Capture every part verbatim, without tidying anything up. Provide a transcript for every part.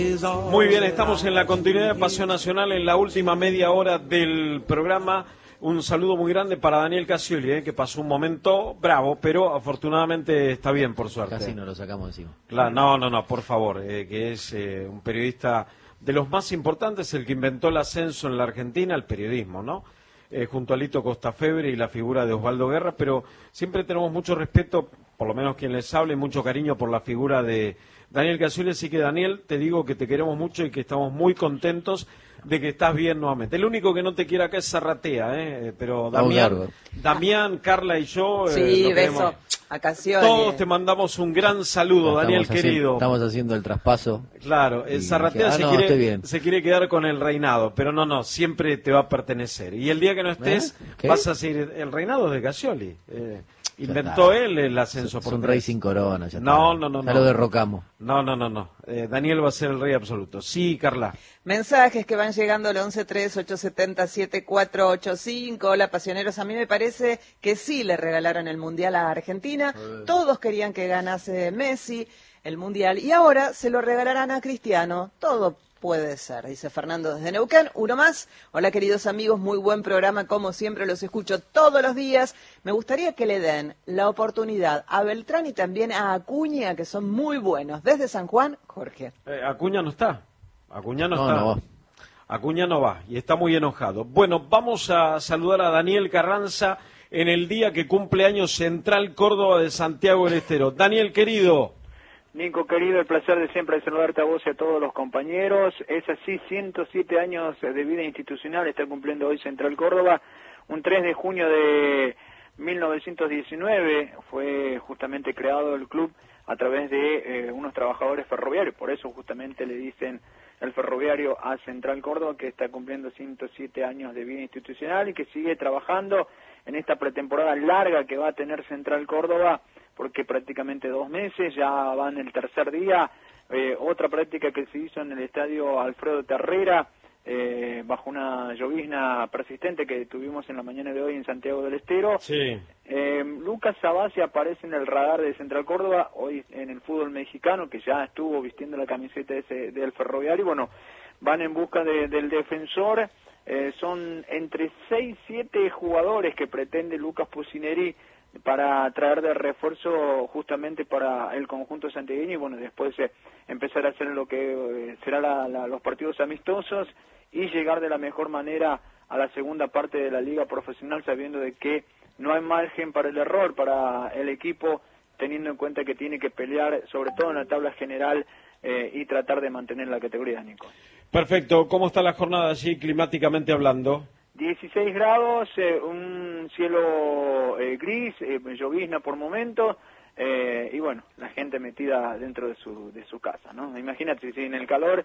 Muy bien, estamos en la continuidad de Pasión Nacional en la última media hora del programa. Un saludo muy grande para Daniel Casioli, eh, que pasó un momento bravo, pero afortunadamente está bien, por suerte. Casi nos lo sacamos encima. Claro, no, no, no, por favor, eh, que es eh, un periodista de los más importantes, el que inventó el ascenso en la Argentina, el periodismo, ¿no? Eh, junto a Lito Costafebre y la figura de Osvaldo Guerra, pero siempre tenemos mucho respeto, por lo menos quien les hable, y mucho cariño por la figura de Daniel Casioli. Así que, Daniel, te digo que te queremos mucho y que estamos muy contentos de que estás bien nuevamente. El único que no te quiere acá es Zarratea, ¿eh? Pero Damián, Damián, Carla y yo... Eh, sí, beso a Casioli. Todos te mandamos un gran saludo, Daniel haciendo, querido. Estamos haciendo el traspaso. Claro, el Zarratea ah, se, no, quiere, se quiere quedar con el reinado, pero no, no, siempre te va a pertenecer. Y el día que no estés, ¿Eh? vas a seguir el reinado de Casioli. Eh, inventó él el ascenso. Es un rey sin corona. Ya no, está. no, no, ya no. lo derrocamos. No, no, no, no. Eh, Daniel va a ser el rey absoluto. Sí, Carla. Mensajes que van llegando al once tres ocho siete cero siete cuatro ocho cinco. Hola, pasioneros. A mí me parece que sí le regalaron el Mundial a Argentina. Eh. Todos querían que ganase Messi el Mundial. Y ahora se lo regalarán a Cristiano. Todo puede ser, dice Fernando desde Neuquén. Uno más. Hola, queridos amigos. Muy buen programa. Como siempre, los escucho todos los días. Me gustaría que le den la oportunidad a Beltrán y también a Acuña, que son muy buenos. Desde San Juan, Jorge. Eh, Acuña no está. Acuña no, no está. No va. Acuña no va y está muy enojado. Bueno, vamos a saludar a Daniel Carranza en el día que cumple años Central Córdoba de Santiago del Estero. Daniel, querido. Nico, querido, el placer de siempre de saludarte a vos y a todos los compañeros. Es así, ciento siete años de vida institucional está cumpliendo hoy Central Córdoba. Un tres de junio de mil novecientos diecinueve fue justamente creado el club a través de eh, unos trabajadores ferroviarios. Por eso justamente le dicen el ferroviario a Central Córdoba, que está cumpliendo ciento siete años de vida institucional y que sigue trabajando en esta pretemporada larga que va a tener Central Córdoba, porque prácticamente dos meses, ya van el tercer día. Eh, otra práctica que se hizo en el estadio Alfredo Terrera, eh, bajo una llovizna persistente que tuvimos en la mañana de hoy en Santiago del Estero. Sí. Eh, Lucas Sabasi aparece en el radar de Central Córdoba, hoy en el fútbol mexicano, que ya estuvo vistiendo la camiseta ese del ferroviario. Bueno, van en busca de, del defensor. Eh, son entre seis, siete jugadores que pretende Lucas Pusineri para traer de refuerzo justamente para el conjunto santiagueño y bueno, después eh, empezar a hacer lo que eh, será la, la, los partidos amistosos y llegar de la mejor manera a la segunda parte de la liga profesional, sabiendo de que no hay margen para el error para el equipo, teniendo en cuenta que tiene que pelear sobre todo en la tabla general eh, y tratar de mantener la categoría, Nico. Perfecto. ¿Cómo está la jornada allí climáticamente hablando? dieciséis grados, eh, un cielo eh, gris, eh, llovizna por momento, eh, y bueno, la gente metida dentro de su de su casa, ¿no? Imagínate, si en el calor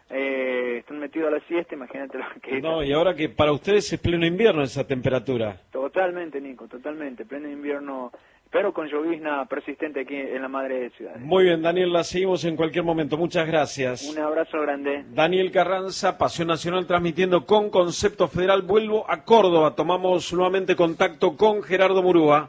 eh, están metidos a la siesta, imagínate lo que... No, y ahora que para ustedes es pleno invierno esa temperatura. Totalmente, Nico, totalmente, pleno invierno, pero con llovizna persistente aquí en la madre de ciudad. Muy bien, Daniel, la seguimos en cualquier momento. Muchas gracias. Un abrazo grande. Daniel Carranza, Pasión Nacional, transmitiendo con Concepto Federal. Vuelvo a Córdoba. Tomamos nuevamente contacto con Gerardo Murúa.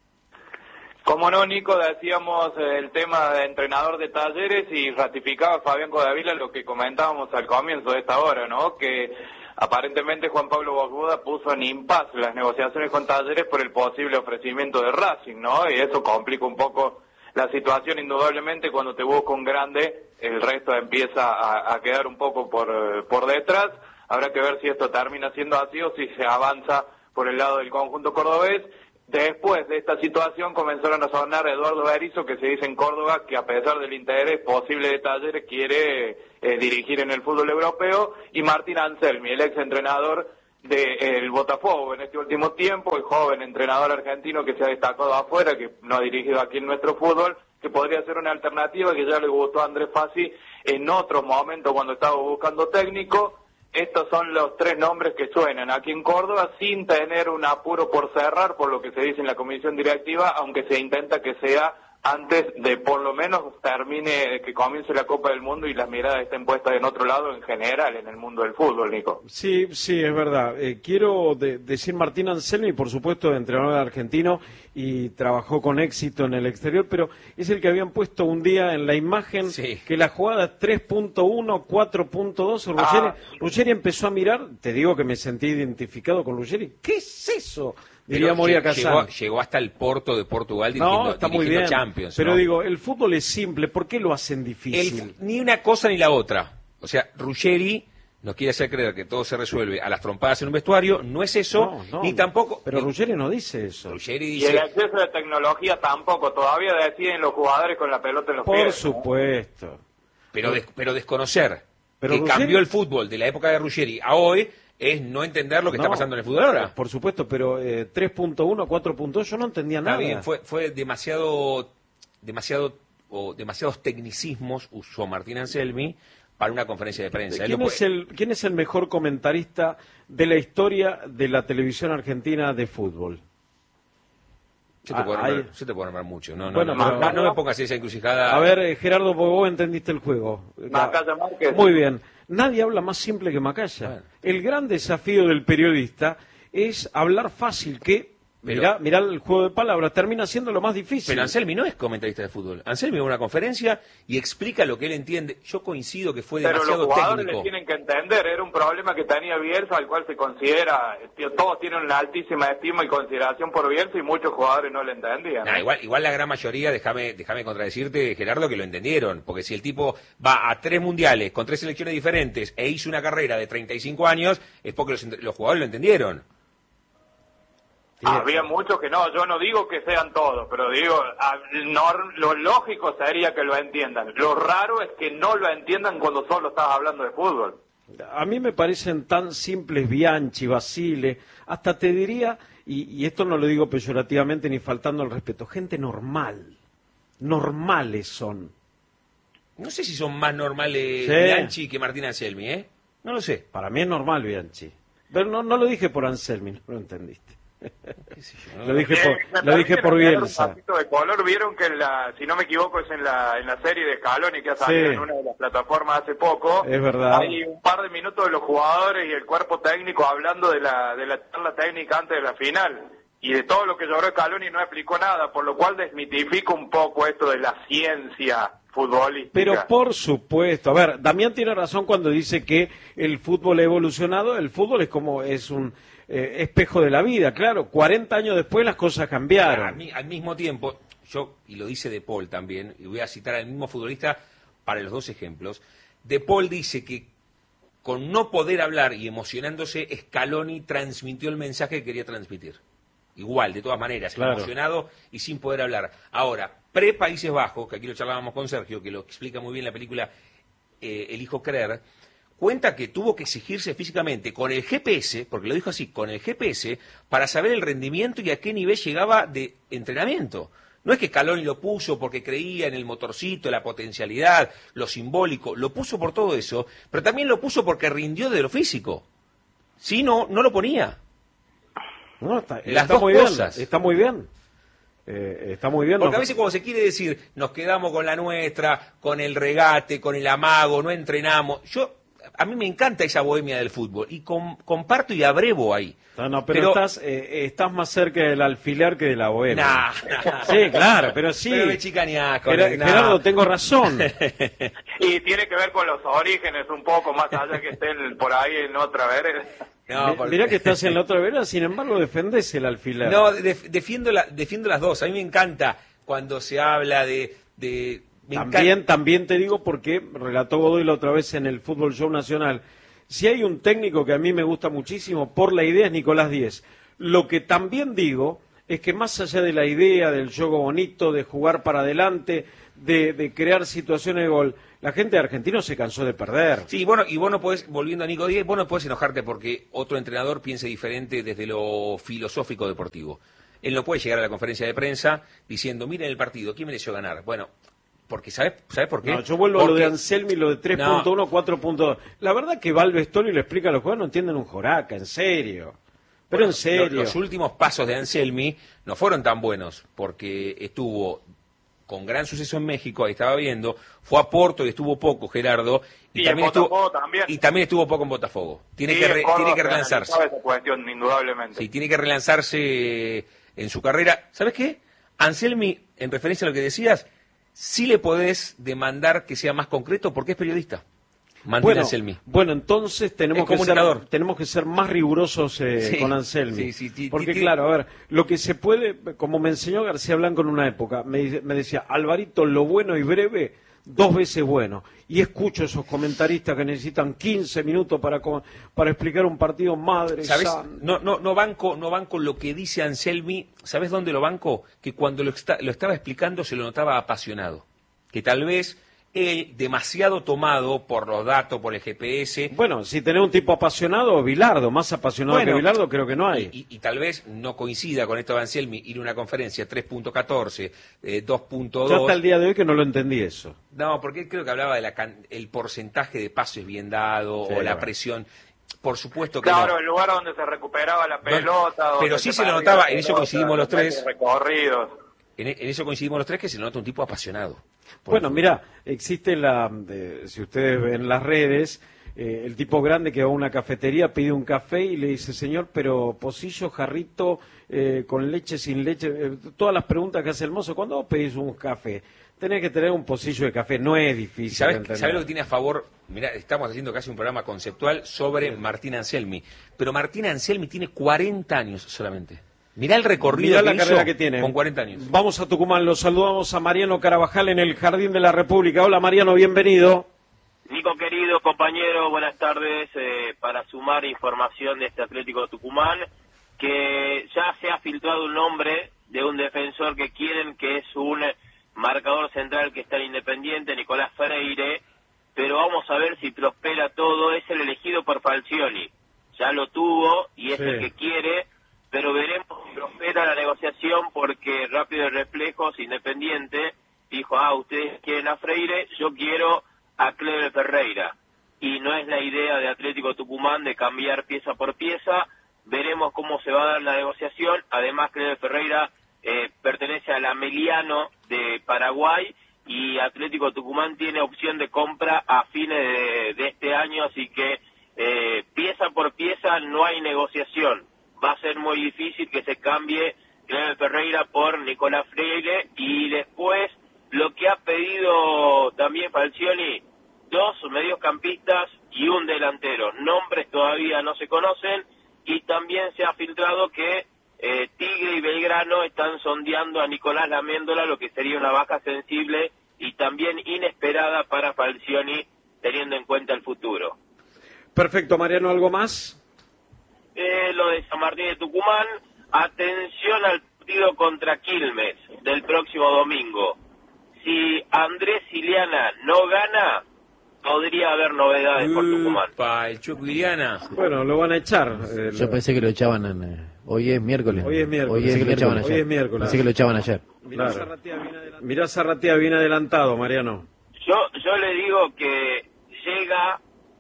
Como no, Nico, decíamos eh, el tema de entrenador de Talleres y ratificaba Fabián Codavila lo que comentábamos al comienzo de esta hora, ¿no? Que aparentemente Juan Pablo Bosbuda puso en impasse las negociaciones con Talleres por el posible ofrecimiento de Racing, ¿no? Y eso complica un poco la situación, indudablemente. Cuando te busca un grande, el resto empieza a, a quedar un poco por, por detrás. Habrá que ver si esto termina siendo así o si se avanza por el lado del conjunto cordobés. Después de esta situación comenzaron a sonar Eduardo Berizzo, que se dice en Córdoba que a pesar del interés posible de Talleres quiere eh, dirigir en el fútbol europeo, y Martín Anselmi, el ex entrenador del de, Botafogo en este último tiempo, el joven entrenador argentino que se ha destacado afuera, que no ha dirigido aquí en nuestro fútbol, que podría ser una alternativa, que ya le gustó a Andrés Fassi en otro momento cuando estaba buscando técnico. Estos son los tres nombres que suenan aquí en Córdoba, sin tener un apuro por cerrar, por lo que se dice en la comisión directiva, aunque se intenta que sea antes de por lo menos termine, que comience la Copa del Mundo y las miradas estén puestas en otro lado en general, en el mundo del fútbol, Nico. Sí, sí, es verdad. Eh, quiero de, decir Martín Anselmi, por supuesto, entrenador argentino y trabajó con éxito en el exterior, pero es el que habían puesto un día en la imagen sí. que la jugada tres punto uno, cuatro punto dos, Ruggeri, Ah. Ruggeri empezó a mirar, te digo que me sentí identificado con Ruggeri. ¿Qué es eso? Diría Pero Moria lle- Kazan. llegó, llegó hasta el Porto de Portugal dirigiendo, No, está muy dirigiendo bien, Champions. pero ¿no? digo, el fútbol es simple, ¿por qué lo hacen El- difícil? ni una cosa ni la otra. O sea, Ruggeri nos quiere hacer creer que todo se resuelve a las trompadas en un vestuario, no es eso, No, no, ni tampoco... Pero ni- Ruggeri no dice eso. Ruggeri Y dice... el acceso de tecnología tampoco, todavía deciden los jugadores con la pelota en los Por pies. ¿no? supuesto. Pero, des- pero desconocer Pero que Ruggeri- cambió el fútbol de la época de Ruggeri a hoy es no entender lo que está No, pasando en el fútbol ahora. Por supuesto, pero eh, tres punto uno, cuatro punto dos, yo no entendía Está nada. bien, fue, fue demasiado, demasiado, o demasiados tecnicismos usó Martín Anselmi para una conferencia de prensa. Él ¿Quién, no es puede- el, ¿Quién es el mejor comentarista de la historia de la televisión argentina de fútbol? Yo te, Ah, puedo ahí- nombrar, yo te puedo nombrar mucho. No, no, Bueno, no, pero- no, no me pongas esa encrucijada. A ver, eh, Gerardo, vos vos entendiste el juego. Macaya Márquez. Muy bien. Nadie habla más simple que Macaya. Bueno. El gran desafío del periodista es hablar fácil, que, Pero- mirá, mirá el juego de palabras, termina siendo lo más difícil. Pero Anselmi no es comentarista de fútbol. Anselmi va a una conferencia y explica lo que él entiende. Yo coincido que fue Pero los demasiado jugadores técnico. le tienen que entender, era un problema que tenía Bielsa, al cual se considera, tío, todos tienen una altísima estima y consideración por Bielsa y muchos jugadores no le entendían. Nah, igual, igual la gran mayoría, déjame, déjame contradecirte, Gerardo, que lo entendieron. Porque si el tipo va a tres mundiales con tres selecciones diferentes e hizo una carrera de treinta y cinco años, es porque los, ent- los jugadores lo entendieron. Había muchos que no, yo no digo que sean todos, pero digo, a- no- lo lógico sería que lo entiendan. Lo raro es que no lo entiendan cuando solo estás hablando de fútbol. A mí me parecen tan simples Bianchi, Basile, hasta te diría, y, y esto no lo digo peyorativamente ni faltando al respeto, gente normal, normales son. No sé si son más normales Sí. Bianchi que Martín Anselmi, ¿eh? No lo sé. Para mí es normal Bianchi. Pero no, no lo dije por Anselmi, no lo entendiste. ¿Qué sé yo, no? Lo dije Eh, por, me lo dije parece por que le dieron Bielsa. Un poquito de color, vieron que en la, si no me equivoco es en la, en la serie de Scaloni que ha salido Sí. en una de las plataformas hace poco. Es verdad. Hay un par de minutos de los jugadores y el cuerpo técnico hablando de la, de la charla técnica antes de la final. Y de todo lo que lloró Scaloni no explicó nada, por lo cual desmitifica un poco esto de la ciencia futbolística. Pero por supuesto, a ver, Damián tiene razón cuando dice que el fútbol ha evolucionado, el fútbol es como, es un eh, espejo de la vida, claro, cuarenta años después las cosas Al, cambiaron. mi- al mismo tiempo, yo, y lo dice De Paul también, y voy a citar al mismo futbolista para los dos ejemplos, De Paul dice que con no poder hablar y emocionándose, Scaloni transmitió el mensaje que quería transmitir. Igual, de todas maneras, Claro. emocionado y sin poder hablar. Ahora, pre-Países Bajos, que aquí lo charlábamos con Sergio, que lo explica muy bien la película eh, El hijo creer, cuenta que tuvo que exigirse físicamente con el G P S, porque lo dijo así, con el G P S, para saber el rendimiento y a qué nivel llegaba de entrenamiento. No es que Scaloni lo puso porque creía en el motorcito, la potencialidad, lo simbólico, lo puso por todo eso, pero también lo puso porque rindió de lo físico. Si no, no lo ponía. No, está, Las está dos muy cosas. bien, está muy bien. Eh, está muy bien. Porque ¿no? a veces cuando se quiere decir, nos quedamos con la nuestra, con el regate, con el amago, no entrenamos. Yo, a mí me encanta esa bohemia del fútbol y com- comparto y abrevo ahí. No, no, pero, estás, eh, estás más cerca del alfiler que de la bohemia. Nah. Sí, claro, pero sí. Pero me chicaneás con Gera- el- nah. Gerardo, tengo razón. Y tiene que ver con los orígenes un poco, más allá que estén por ahí en otra vereda. No, Mi- porque- Mirá que estás en la otra vereda, sin embargo defendés el alfiler. No, def- defiendo, la, defiendo las dos. A mí me encanta cuando se habla de... de me También, encanta- también te digo porque relató Godoy la otra vez en el Fútbol Show Nacional. Si hay un técnico que a mí me gusta muchísimo por la idea es Nicolás Díez. Lo que también digo es que más allá de la idea del juego bonito, de jugar para adelante, de, de crear situaciones de gol, la gente de Argentino se cansó de perder. Sí, bueno, y vos no podés, volviendo a Nico Díez, vos no podés enojarte porque otro entrenador piense diferente desde lo filosófico deportivo. Él no puede llegar a la conferencia de prensa diciendo, miren el partido, ¿quién mereció ganar? Bueno, porque ¿sabes ¿sabes por qué? No, yo vuelvo a lo Porque- de Anselmi, lo de tres punto uno, cuatro punto dos. La verdad que va al vestuario y le explica a los jugadores, no entienden un joraca, en serio. Pero Bueno, en serio. lo- Los últimos pasos de Anselmi no fueron tan buenos porque estuvo con gran suceso en México, ahí estaba viendo, fue a Porto y estuvo poco, Gerardo, y, Y también en Botafogo estuvo también. y también estuvo poco en Botafogo. Tiene Sí, que en re- Córdoba tiene que se relanzarse. analizaba esa cuestión, indudablemente. Sí, tiene que relanzarse en su carrera. ¿Sabes qué? Anselmi, en referencia a lo que decías, sí le podés demandar que sea más concreto porque es periodista. Mantiene Bueno, Anselmi. bueno, entonces tenemos Es que, ser, comunicador. tenemos que ser más rigurosos eh, Sí, con Anselmi. sí, sí, ti- Porque ti- claro, a ver, lo que se puede, como me enseñó García Blanco en una época, me, dice- me decía, Alvarito, lo bueno y breve, dos veces bueno. Y escucho esos comentaristas que necesitan quince minutos para, co- para explicar un partido, madre ¿Sabes? santa. No, no, no banco, no banco lo que dice Anselmi. ¿Sabes dónde lo banco? Que cuando lo, está- lo estaba explicando se lo notaba apasionado. Que tal vez él, demasiado tomado por los datos, por el G P S, Bueno, si tenés un tipo apasionado, Bilardo, más apasionado Bueno, que Bilardo creo que no hay. Y, y- y tal vez no coincida con esto de Anselmi, ir a una conferencia tres punto catorce, eh, dos punto Yo dos. hasta el día de hoy que no lo entendí eso. No, porque él creo que hablaba del porcentaje de pases bien dado Sí, o la bueno. presión. Por supuesto que Claro, no. el lugar donde se recuperaba la pelota. pero donde sí se lo perdía notaba, la en eso pelota, coincidimos los tres. Recorridos. En, en eso coincidimos los tres que se le nota un tipo apasionado. por Bueno, el fútbol. mira, existe la, eh, si ustedes ven las redes, eh, el tipo grande que va a una cafetería, pide un café y le dice, señor, pero pocillo, jarrito, eh, con leche, sin leche, eh, todas las preguntas que hace el mozo, cuando vos pedís un café, tenés que tener un pocillo de café, no es ¿Y difícil. de sabes, entender. sabes lo que tiene a favor? Mirá, estamos haciendo casi un programa conceptual sobre Martín Anselmi. Pero Martín Anselmi tiene cuarenta años solamente. Mirá el recorrido Mirá que la hizo carrera que tiene. con cuarenta años. Vamos a Tucumán, los saludamos a Mariano Carabajal en el Jardín de la República. Hola Mariano, bienvenido. Nico querido, compañero, buenas tardes. Eh, para sumar información de este Atlético Tucumán, que ya se ha filtrado un nombre de un defensor que quieren, que es un marcador central que está en Independiente, Nicolás Freire, pero vamos a ver si prospera todo. Es el elegido por Falcioni, ya lo tuvo y es Sí. el que quiere, pero veremos si prospera la negociación, porque Rápido de Reflejos, Independiente, dijo, ah, ustedes quieren a Freire, yo quiero a Cleber Ferreira, y no es la idea de Atlético Tucumán de cambiar pieza por pieza. Veremos cómo se va a dar la negociación. Además, Cleber Ferreira eh, pertenece al Ameliano de Paraguay, y Atlético Tucumán tiene opción de compra a fines de, de este año, así que eh, pieza por pieza no hay negociación. Va a ser muy difícil que se cambie Cleber Ferreira por Nicolás Freire. Y después, lo que ha pedido también Falcioni, dos mediocampistas y un delantero. Nombres todavía no se conocen, y también se ha filtrado que eh, Tigre y Belgrano están sondeando a Nicolás Laméndola, lo que sería una baja sensible y también inesperada para Falcioni, teniendo en cuenta el futuro. Perfecto, Mariano, ¿algo más? Eh, lo de San Martín de Tucumán, atención al partido contra Quilmes del próximo domingo. Si Andrés Iliana no gana, podría haber novedades por Tucumán. Upa, el Chueco Iliana. Bueno, lo van a echar. eh, Yo pensé que lo echaban en... eh, hoy es miércoles. Hoy es miércoles. Hoy es, Pensé que lo echaban miércoles. ayer. Hoy es miércoles. Pensé que lo echaban ayer. Mirá, Zarratea viene adelantado. Mirá, Zarratea viene adelantado, Mariano. Yo, yo le digo que llega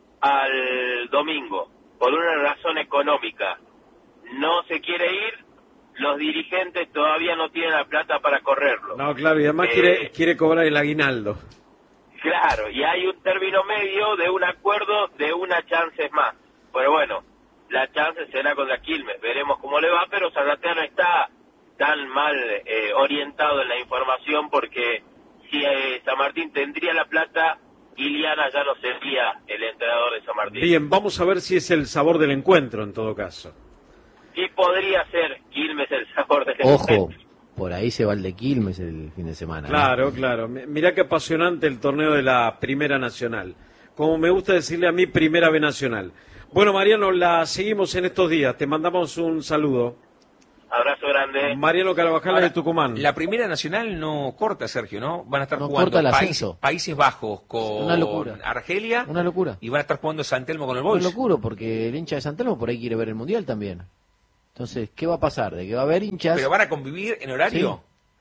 al domingo por una razón económica. No se quiere ir, los dirigentes todavía no tienen la plata para correrlo. No, claro, y además Eh, quiere, quiere cobrar el aguinaldo. Claro, y hay un término medio de un acuerdo de una chance más. Pero bueno, la chance será contra Quilmes, veremos cómo le va, pero Zarratea no está tan mal eh, orientado en la información, porque si eh, San Martín tendría la plata, Iliana ya no sería el entrenador de San Martín. Bien, vamos a ver si es el sabor del encuentro en todo caso. Y podría ser Quilmes el sabor del Ojo, encuentro. por ahí se va el de Quilmes el fin de semana. ¿eh? Claro, claro. Mi- Mirá qué apasionante el torneo de la Primera Nacional. Como me gusta decirle a mí, Primera B Nacional. Bueno, Mariano, la seguimos en estos días. Te mandamos un saludo. Abrazo grande. Mariano Carabajal Ahora, de Tucumán. La Primera Nacional no corta, Sergio, ¿no? Van a estar No jugando corta el País- ascenso. Países Bajos con Una locura. Argelia Una locura. y van a estar jugando San Telmo con el Una Boys. locura, porque el hincha de San Telmo por ahí quiere ver el Mundial también. Entonces, ¿qué va a pasar? ¿De que va a haber hinchas? ¿Pero van a convivir en horario?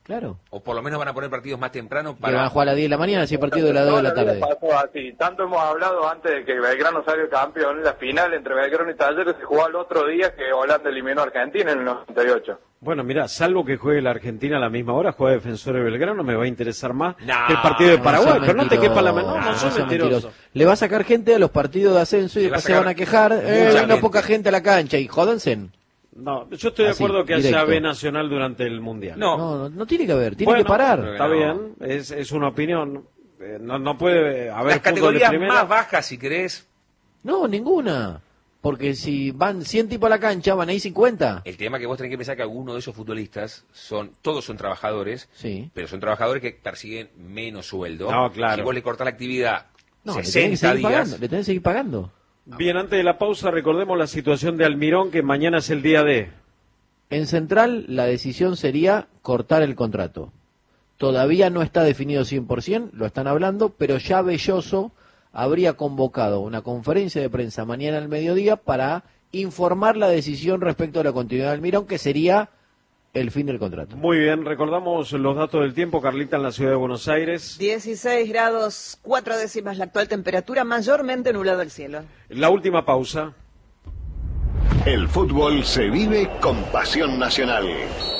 Claro. O por lo menos van a poner partidos más temprano Que para... van a jugar a las diez de la mañana, si partido de las dos de la tarde. Pasó así. Tanto hemos hablado antes de que Belgrano salga campeón. La final entre Belgrano y Talleres se jugó el otro día que Holanda eliminó a Argentina en el noventa y ocho. Bueno, mira, salvo que juegue la Argentina a la misma hora, juega Defensor de Belgrano, me va a interesar más No, que el partido de No Paraguay. seas Pero no te mentiroso, quepa la menor, no, no soy seas mentiroso. Le va a sacar gente a los partidos de ascenso y Le va a después se sacar van a quejar. mucha Eh, vino gente. poca gente a la cancha y jódanse. No, yo estoy de Así, acuerdo que haya directo. B Nacional durante el Mundial. No. No, no, no tiene que haber, tiene Bueno, que parar. Está No. bien, es, es una opinión. Eh, No, no puede haber Las fútbol de categorías primera. más bajas, si querés. No, ninguna. Porque si van cien tipos a la cancha, van ahí cincuenta. El tema que vos tenés que pensar que algunos de esos futbolistas son, todos son trabajadores, Sí. pero son trabajadores que persiguen menos sueldo. No, claro. Si vos le cortás la actividad No, le tenés que sesenta seguir días, pagando. Le tenés que seguir pagando. Bien, antes de la pausa recordemos la situación de Almirón, que mañana es el día de... En Central, la decisión sería cortar el contrato. Todavía no está definido cien por ciento, lo están hablando, pero ya Belloso habría convocado una conferencia de prensa mañana al mediodía para informar la decisión respecto a la continuidad de Almirón, que sería el fin del contrato. Muy bien, recordamos los datos del tiempo, Carlita, en la ciudad de Buenos Aires. dieciséis grados, cuatro décimas la actual temperatura, mayormente nublado el cielo. La última pausa. El fútbol se vive con pasión nacional.